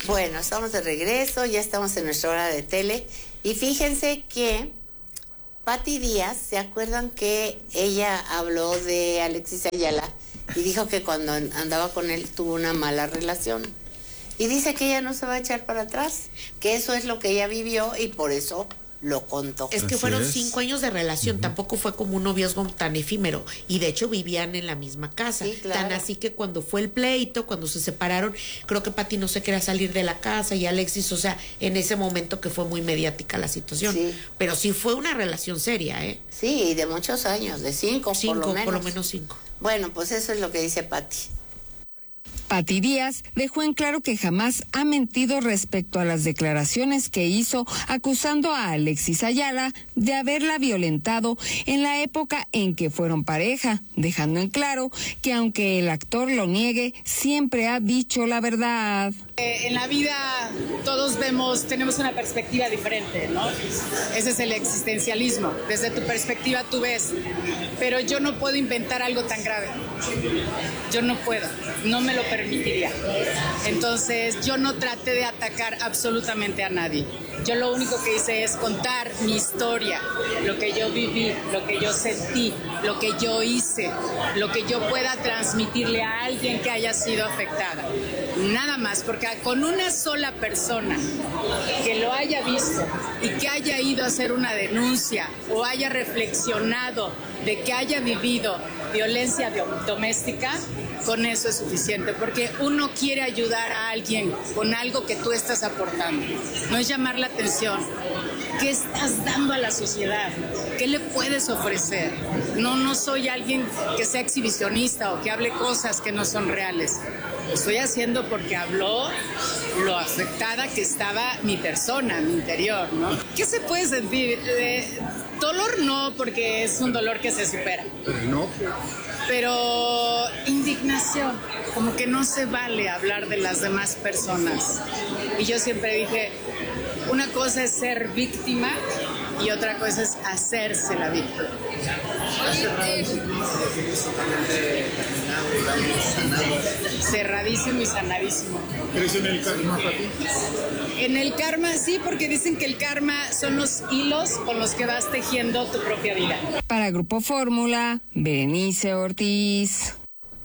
Bueno, estamos de regreso, ya estamos en nuestra hora de tele. Y fíjense que Pati Díaz, ¿se acuerdan que ella habló de Alexis Ayala y dijo que cuando andaba con él tuvo una mala relación? Y dice que ella no se va a echar para atrás, que eso es lo que ella vivió y por eso lo contó. Es que fueron 5 años de relación, tampoco fue como un noviazgo tan efímero, y de hecho vivían en la misma casa, Sí, claro. Tan así que cuando fue el pleito, cuando se separaron, creo que Pati no se quería salir de la casa y Alexis, o sea, en ese momento que fue muy mediática la situación, Sí. pero sí fue una relación seria, Sí, y de muchos años, de 5 por lo menos 5. Bueno, pues eso es lo que dice Pati. Pati Díaz dejó en claro que jamás ha mentido respecto a las declaraciones que hizo acusando a Alexis Ayala de haberla violentado en la época en que fueron pareja, dejando en claro que aunque el actor lo niegue, siempre ha dicho la verdad. En la vida todos tenemos una perspectiva diferente, ¿no? Ese es el existencialismo. Desde tu perspectiva tú ves, pero yo no puedo inventar algo tan grave. Yo no puedo, no me lo permitiría. Entonces yo no traté de atacar absolutamente a nadie. Yo lo único que hice es contar mi historia, lo que yo viví, lo que yo sentí, lo que yo hice, lo que yo pueda transmitirle a alguien que haya sido afectada. Nada más, porque con una sola persona que lo haya visto y que haya ido a hacer una denuncia o haya reflexionado de que haya vivido violencia doméstica, con eso es suficiente, porque uno quiere ayudar a alguien con algo que tú estás aportando, no es llamar la atención. ¿Qué estás dando a la sociedad? ¿Qué le puedes ofrecer? No soy alguien que sea exhibicionista o que hable cosas que no son reales. Lo estoy haciendo porque habló lo afectada que estaba mi persona, mi interior, ¿no? ¿Qué se puede sentir? Dolor no, porque es un dolor que se supera. Pero indignación, como que no se vale hablar de las demás personas. Y yo siempre dije, una cosa es ser víctima y otra cosa es hacerse la víctima. Cerradísimo y sanadísimo. ¿Crees en el karma, Pati? En el karma sí, porque dicen que el karma son los hilos con los que vas tejiendo tu propia vida. Para Grupo Fórmula, Berenice Ortiz.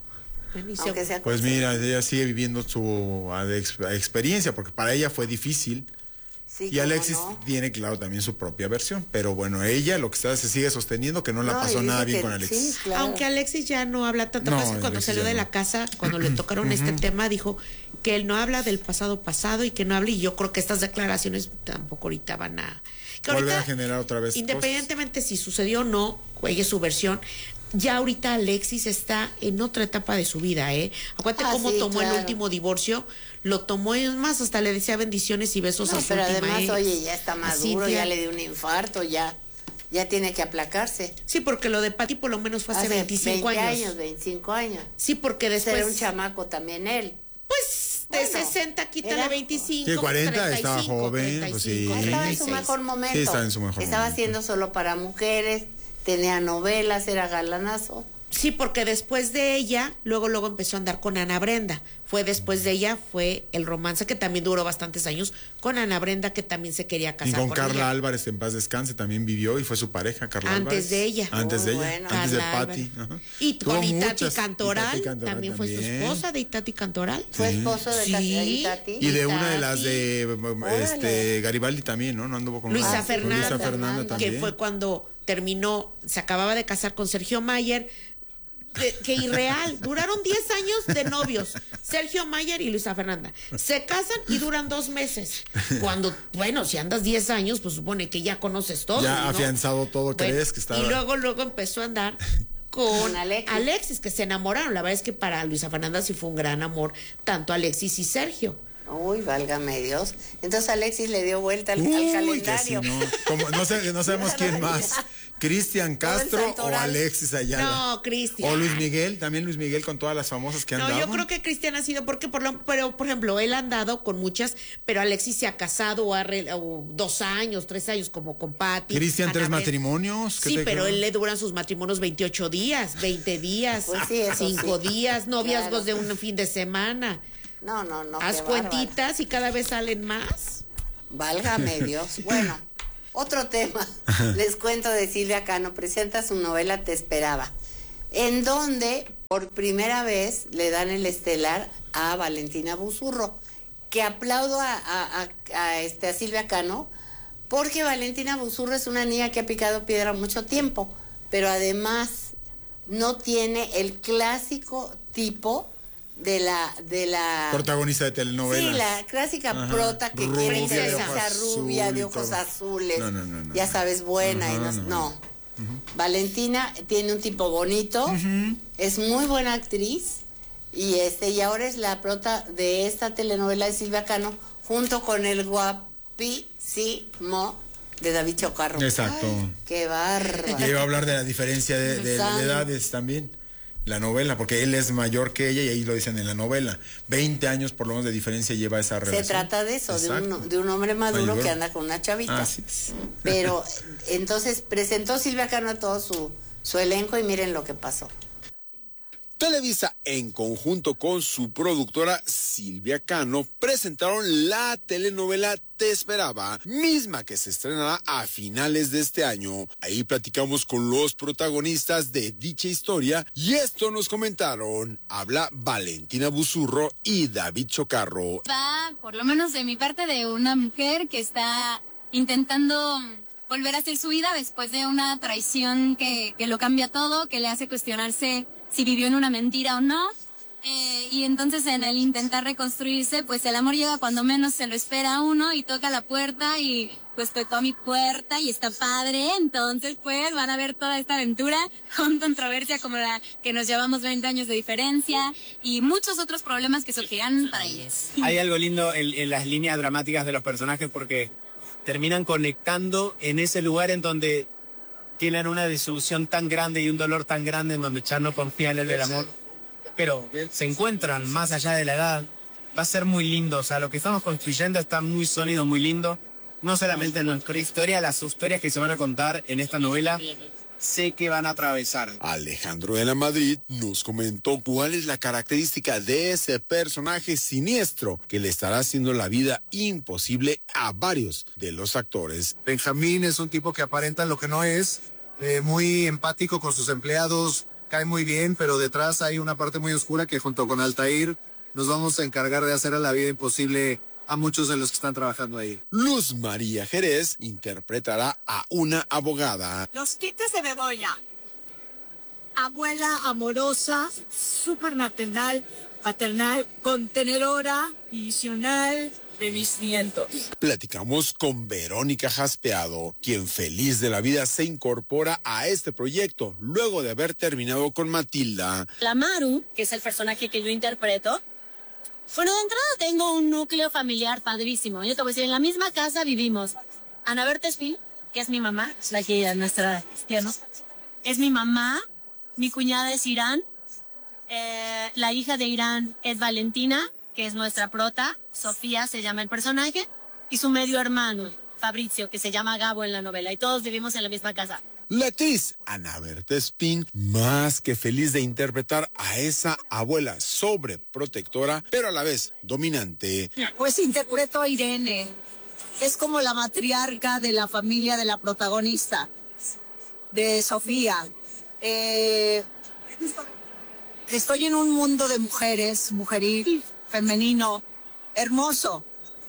Pues mira, ella sigue viviendo su experiencia, porque para ella fue difícil. Sí, y Alexis no. tiene, claro, también su propia versión. Pero bueno, ella lo que está se sigue sosteniendo que no la pasó nada bien con Alexis. Sí, claro. Aunque Alexis ya no habla tanto, pues cuando Alexis salió ya de no. la casa, cuando le tocaron este tema, dijo que él no habla del pasado y que no habla, y yo creo que estas declaraciones tampoco ahorita van a... Que Volver ahorita, a generar otra vez independientemente si sucedió o no, ella es su versión, ya ahorita Alexis está en otra etapa de su vida, Acuérdate cómo sí, tomó claro. el último divorcio, lo tomó, es más, hasta le decía bendiciones y besos a su pero última además, ex, oye, ya está a maduro, Cintia. ya le dio un infarto, ya tiene que aplacarse. Sí, porque lo de Pati por lo menos fue hace 25 20 25 años. Sí, porque después... Será un chamaco también él. Pues de 60 quítale era- 25. Sí, 40, 35, estaba joven, pues sí. 35, Estaba en su 36. mejor momento. Sí, estaba en su mejor Estaba momento. haciendo solo para mujeres, tenía novelas, era galanazo. Sí, porque después de ella, luego empezó a andar con Ana Brenda. Fue después de ella, fue el romance que también duró bastantes años con Ana Brenda, que también se quería Y casar con con Carla ella. Álvarez, en paz descanse, también vivió y fue su pareja, Carla Antes Álvarez. de ella. Antes de ella, Bueno. antes de Carla Pati. Álvarez. Ajá. Y Tuvo con Itati muchas. Cantoral, Itati Cantoral también fue su esposa de Itati Cantoral. Fue esposo de Sí. Tati. Y de una de Itati. las de Órale. Garibaldi también, ¿no? No anduvo con Luisa con Fernanda, Luisa Fernanda que también. que fue cuando terminó, se acababa de casar con Sergio Mayer, que irreal, duraron 10 años de novios, Sergio Mayer y Luisa Fernanda, se casan y duran 2 meses, cuando, bueno, si andas 10 años, pues supone que ya conoces todo, Ya ¿no? afianzado todo, Bueno, crees que estaba. y luego empezó a andar con Alexis. Alexis, que se enamoraron. La verdad es que para Luisa Fernanda sí fue un gran amor, tanto Alexis y Sergio. Uy, válgame Dios. Entonces Alexis le dio vuelta al Uy, que calendario. sí, no. Como, no sabemos quién más. Cristian Todo el Castro o santoral. Alexis Ayala. No, Cristian. O Luis Miguel, también Luis Miguel con todas las famosas que han No, dado. yo creo que Cristian ha sido porque pero por ejemplo, él ha andado con muchas, pero Alexis se ha casado o 2 años, 3 años como con Pati. Cristian, Ana 3 Brenda. matrimonios. ¿qué Sí, te pero creo? él le duran sus matrimonios 28 días, 20 días, Pues sí, eso 5 sí. días, noviazgos Claro. de un fin de semana. No. Haz cuentitas y cada vez salen más. Válgame Dios. Bueno, otro tema. Les cuento de Silvia Cano. Presenta su novela Te Esperaba, en donde por primera vez le dan el estelar a Valentina Buzurro, que aplaudo a Silvia Cano, porque Valentina Buzurro es una niña que ha picado piedra mucho tiempo, pero además no tiene el clásico tipo de la protagonista de telenovelas. Sí, la clásica prota que quiere ser esa rubia de ojos azules. No. Ya sabes, buena. No. Valentina tiene un tipo bonito, es muy buena actriz y ahora es la prota de esta telenovela de Silvia Cano junto con el guapísimo de David Chocarro. Exacto. Ay, qué bárbaro. Le iba a hablar de la diferencia de edades también. La novela, porque él es mayor que ella y ahí lo dicen en la novela. 20 años por lo menos de diferencia lleva esa relación. Se trata de eso, de un hombre maduro que anda con una chavita. Así es. Pero entonces presentó Silvia Cano a todo su elenco y miren lo que pasó. Televisa, en conjunto con su productora Silvia Cano, presentaron la telenovela Te Esperaba, misma que se estrenará a finales de este año. Ahí platicamos con los protagonistas de dicha historia y esto nos comentaron. Habla Valentina Buzurro y David Chocarro. Va, por lo menos de mi parte, de una mujer que está intentando volver a hacer su vida después de una traición que lo cambia todo, que le hace cuestionarse si vivió en una mentira o no, y entonces en el intentar reconstruirse, pues el amor llega cuando menos se lo espera a uno y toca la puerta y pues tocó a mi puerta y está padre, entonces pues van a ver toda esta aventura con controversia como la que nos llevamos 20 años de diferencia y muchos otros problemas que surgirán para ellos. Hay algo lindo en las líneas dramáticas de los personajes porque terminan conectando en ese lugar en donde tienen una desilusión tan grande y un dolor tan grande en donde ya no confían en el amor, pero se encuentran más allá de la edad. Va a ser muy lindo, o sea, lo que estamos construyendo está muy sólido, muy lindo. No solamente en nuestra historia, las historias que se van a contar en esta novela, sé que van a atravesar. Alejandro de la Madrid nos comentó cuál es la característica de ese personaje siniestro que le estará haciendo la vida imposible a varios de los actores. Benjamín es un tipo que aparenta lo que no es, muy empático con sus empleados, cae muy bien, pero detrás hay una parte muy oscura que junto con Altair nos vamos a encargar de hacer a la vida imposible a muchos de los que están trabajando ahí. Luz María Jerez interpretará a una abogada. Los quites de Begoña. Abuela amorosa, súper maternal, paternal, contenedora, visional de mis nietos. Platicamos con Verónica Jaspeado, quien feliz de la vida se incorpora a este proyecto luego de haber terminado con Matilda. La Maru, que es el personaje que yo interpreto, bueno, de entrada tengo un núcleo familiar padrísimo. Yo te voy a decir, en la misma casa vivimos Ana Bertespin, que es mi mamá, es la que nuestra cristiana, es mi mamá, mi cuñada es Irán, la hija de Irán es Valentina, que es nuestra prota, Sofía se llama el personaje, y su medio hermano, Fabrizio, que se llama Gabo en la novela, y todos vivimos en la misma casa. La actriz Ana Bertespin, más que feliz de interpretar a esa abuela sobreprotectora, pero a la vez dominante. Pues interpreto a Irene. Es como la matriarca de la familia de la protagonista, de Sofía. Estoy en un mundo de mujeres, mujeril, femenino, hermoso.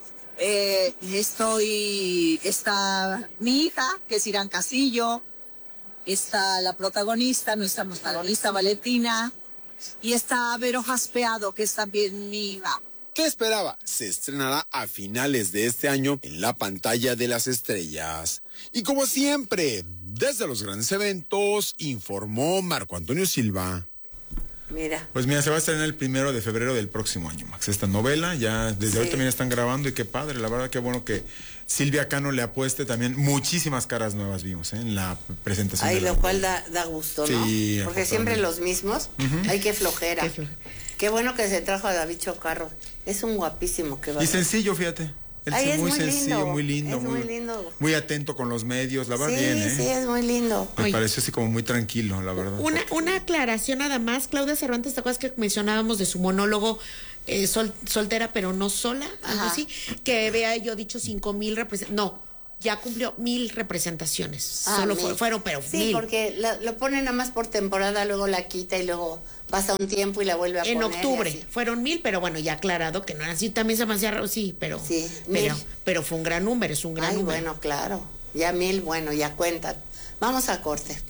Está mi hija, que es Irán Casillo. Está la protagonista, nuestra protagonista Valentina, y está Vero Jaspeado, que es también mi hija. Te Esperaba se estrenará a finales de este año en la pantalla de las estrellas. Y como siempre, desde los grandes eventos, informó Marco Antonio Silva. Pues mira, se va a estrenar el 1 de febrero del próximo año, Max. Esta novela, ya desde hoy también están grabando y qué padre, la verdad, qué bueno que Silvia Cano le apueste también. Muchísimas caras nuevas vimos en la presentación. Ay, lo cual da gusto, ¿no? Sí, porque siempre los mismos. Ay, qué flojera. Qué bueno que se trajo a David Chocarro. Es un guapísimo que va. Y sencillo, fíjate. Él Ay, sí, es muy muy sencillo, lindo, muy lindo. es muy lindo. Muy atento con los medios, la verdad, bien, ¿eh? Sí, es muy lindo. Me pareció así como muy tranquilo, la verdad. Una aclaración nada más, Claudia Cervantes, ¿te acuerdas que mencionábamos de su monólogo soltera pero no sola, algo así, que había yo dicho 5,000 representaciones. No, ya cumplió 1,000 representaciones. Solo 1,000. fueron, pero sí, 1,000. Porque lo pone nada más por temporada, luego la quita y luego pasa un tiempo y la vuelve a poner. En octubre fueron 1,000, pero bueno, ya aclarado que no era así, también se me hacía raro, sí, pero fue un gran número, es un gran número. Bueno, claro, ya 1,000, bueno, ya cuentan. Vamos a corte.